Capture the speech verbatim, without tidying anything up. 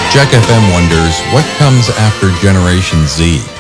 Jack F M wonders what comes after Generation Z.